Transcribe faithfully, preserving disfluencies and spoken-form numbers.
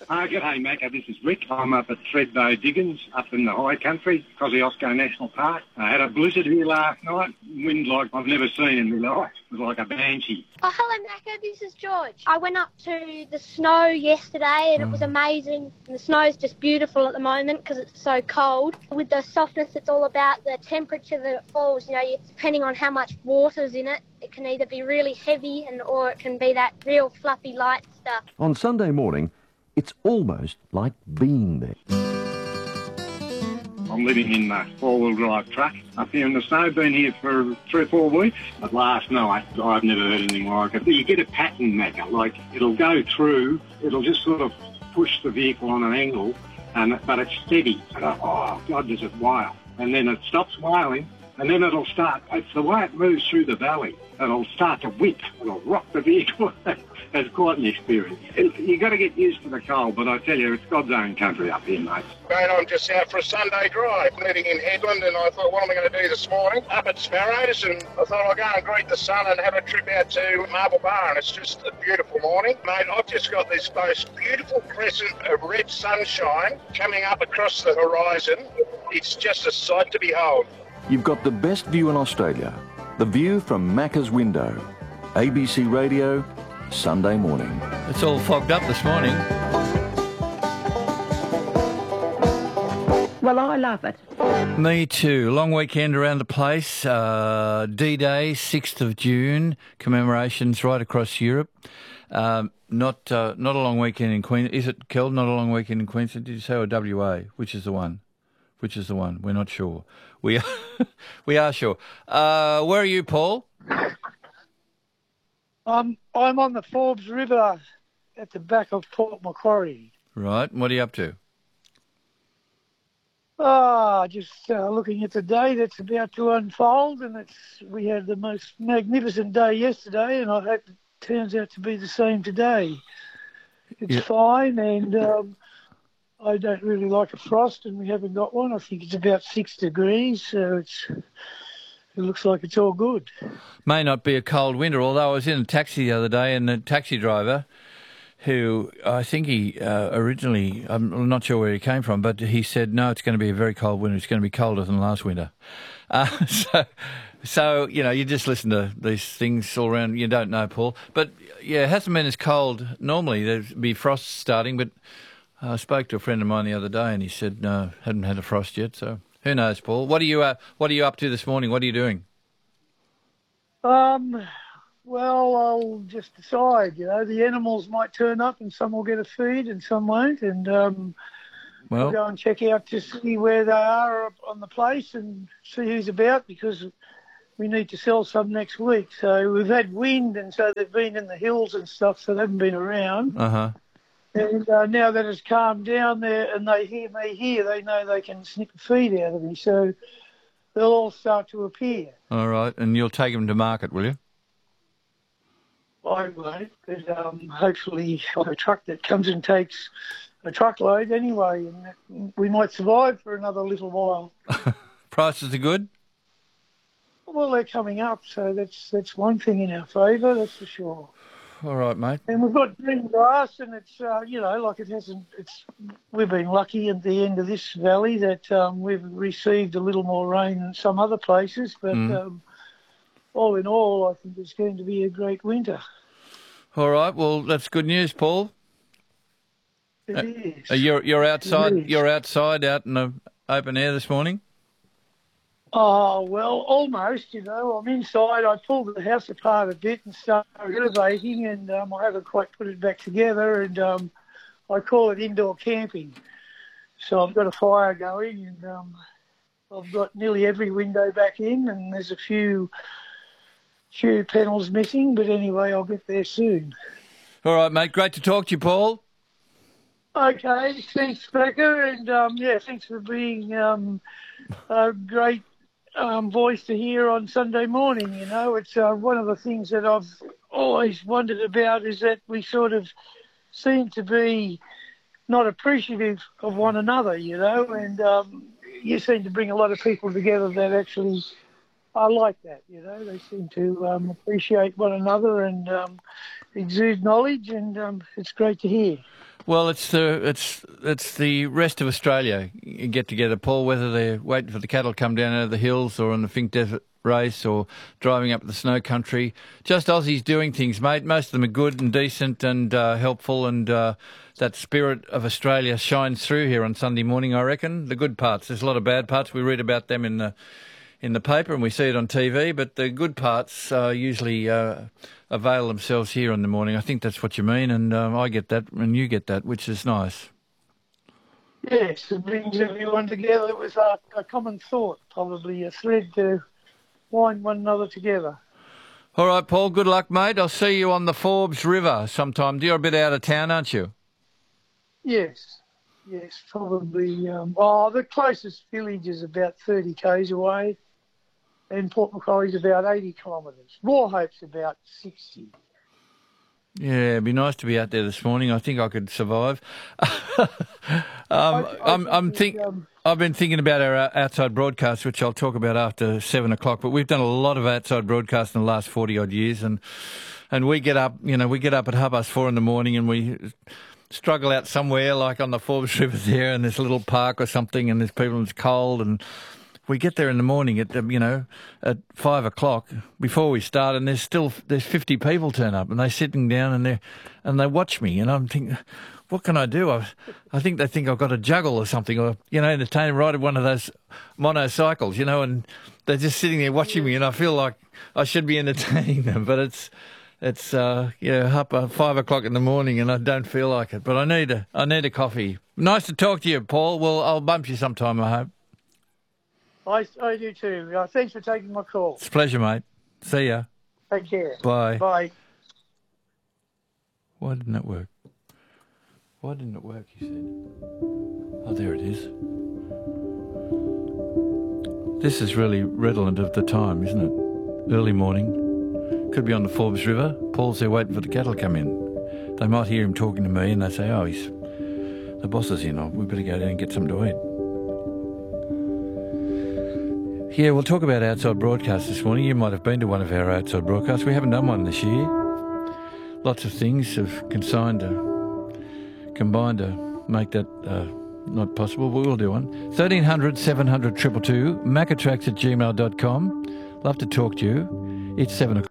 Uh, g'day, Macca. This is Rick. I'm up at Thredbo Diggins, up in the high country, Kosciuszko National Park. I had a blizzard here last night. Wind like I've never seen in my life. It was like a banshee. Oh, hello, Macca. This is George. I went up to the snow yesterday and it was amazing. And the snow's just beautiful at the moment because it's so cold. With the softness, it's all about the temperature that it falls. You know, you, depending on how much water's in it, it can either be really heavy and or it can be that real fluffy light stuff. On Sunday morning, it's almost like being there. I'm living in a four-wheel drive truck up here in the snow. Been here for three or four weeks. But last night, I've never heard anything like it. You get a pattern, Macca, like it'll go through, it'll just sort of push the vehicle on an angle, and but it's steady. And I, oh, God, does it wail. And then it stops wailing, and then it'll start, it's the way it moves through the valley. It'll start to whip, it'll rock the vehicle. It's quite an experience. You've got to get used to the cold, but I tell you, it's God's own country up here, mate. Mate, I'm just out for a Sunday drive, living in Headland, and I thought, what am I going to do this morning? Up at Sparrows, and I thought I'll go and greet the sun and have a trip out to Marble Bar, and it's just a beautiful morning. Mate, I've just got this most beautiful crescent of red sunshine coming up across the horizon. It's just a sight to behold. You've got the best view in Australia. The view from Macca's window. A B C Radio, Sunday morning. It's all fogged up this morning. Well, I love it. Me too. Long weekend around the place. Uh, D-Day, sixth of June. Commemorations right across Europe. Um, not uh, not a long weekend in Queensland. Is it, Kel? Not a long weekend in Queensland? Did you say, or W A? Which is the one? Which is the one? We're not sure. We are, we are sure. Uh, where are you, Paul? Um, I'm on the Forbes River at the back of Port Macquarie. Right. What are you up to? Ah, just uh, looking at the day that's about to unfold, and it's we had the most magnificent day yesterday, and I hope it turns out to be the same today. It's yeah. fine, and um, I don't really like a frost, and we haven't got one. I think it's about six degrees, so it's... It looks like it's all good. May not be a cold winter, although I was in a taxi the other day and the taxi driver, who I think he uh, originally, I'm not sure where he came from, but he said, no, it's going to be a very cold winter. It's going to be colder than last winter. Uh, so, so, you know, you just listen to these things all around. You don't know, Paul. But, yeah, it hasn't been as cold. Normally there'd be frost starting, but I spoke to a friend of mine the other day and he said, no, hadn't had a frost yet, so... Who knows, Paul? What are you uh, What are you up to this morning? What are you doing? Um, well, I'll just decide. You know, the animals might turn up, and some will get a feed, and some won't. And um, well, we'll go and check out to see where they are on the place and see who's about, because we need to sell some next week. So we've had wind, and so they've been in the hills and stuff, so they haven't been around. Uh huh. And uh, now that it's calmed down there and they hear me here, they know they can snip a feed out of me. So they'll all start to appear. All right. And you'll take them to market, will you? I won't, but um, hopefully I have a truck that comes and takes a truckload anyway, and we might survive for another little while. Prices are good? Well, they're coming up, so that's that's one thing in our favour, that's for sure. All right, mate. And we've got green grass, and it's, uh, you know, like it hasn't, it's, we've been lucky at the end of this valley that um, we've received a little more rain than some other places, but mm. um, all in all, I think it's going to be a great winter. All right, well, that's good news, Paul. It uh, is. Uh, you're, you're outside, you're outside out in the open air this morning? Oh, well, almost, you know. I'm inside. I pulled the house apart a bit and started renovating, and um, I haven't quite put it back together, and um, I call it indoor camping. So I've got a fire going, and um, I've got nearly every window back in, and there's a few, few panels missing, but anyway, I'll get there soon. All right, mate. Great to talk to you, Paul. Okay, thanks, Becca, and um, yeah, thanks for being um, a great Um, voice to hear on Sunday morning. You know, it's uh, one of the things that I've always wondered about is that we sort of seem to be not appreciative of one another, you know, and um, you seem to bring a lot of people together that actually I like that, you know. They seem to um, appreciate one another and um, exude knowledge, and um, it's great to hear. Well, it's the it's it's the rest of Australia get together, Paul, whether they're waiting for the cattle to come down out of the hills or on the Finke Desert race or driving up the snow country. Just Aussies doing things, mate. Most of them are good and decent and uh, helpful, and uh, that spirit of Australia shines through here on Sunday morning, I reckon. The good parts. There's a lot of bad parts. We read about them in the in the paper and we see it on T V, but the good parts uh, usually uh, avail themselves here in the morning. I think that's what you mean, and um, I get that and you get that, which is nice. Yes, it brings everyone together with a, a common thought, probably a thread to wind one another together. All right, Paul, good luck, mate. I'll see you on the Forbes River sometime. You're a bit out of town, aren't you? Yes, yes, probably. Um, oh, the closest village is about thirty k's away, and Port Macquarie's about eighty kilometres. Moorhope's about sixty. Yeah, it'd be nice to be out there this morning. I think I could survive. um, I, I I'm, I'm think, um, I've been thinking about our outside broadcasts, which I'll talk about after seven o'clock. But we've done a lot of outside broadcasts in the last forty odd years, and and we get up, you know, we get up at half past four in the morning, and we struggle out somewhere like on the Forbes River there, in this little park or something, and there's people and it's cold, and we get there in the morning at, you know, at five o'clock before we start, and there's still, there's fifty people turn up, and they're sitting down and they and they watch me, and I'm thinking, what can I do? I, I think they think I've got a juggle or something, or, you know, entertain, ride one of those monocycles, you know, and they're just sitting there watching me, and I feel like I should be entertaining them, but it's, it's, uh, you know, up at five o'clock in the morning, and I don't feel like it, but I need a, I need a coffee. Nice to talk to you, Paul. Well, I'll bump you sometime, I hope. I, I do too. Uh, thanks for taking my call. It's a pleasure, mate. See ya. Take care. Bye. Bye. Why didn't it work? Why didn't it work, he said. Oh, there it is. This is really redolent of the time, isn't it? Early morning. Could be on the Forbes River. Paul's there waiting for the cattle to come in. They might hear him talking to me and they say, oh, he's, the boss is in. Oh, we better go down and get something to eat. Yeah, we'll talk about outside broadcasts this morning. You might have been to one of our outside broadcasts. We haven't done one this year. Lots of things have consigned to, combined to make that uh, not possible, but we'll do one. thirteen hundred, seven hundred, two two two, macatrax at gmail dot com. Love to talk to you. It's seven o'clock.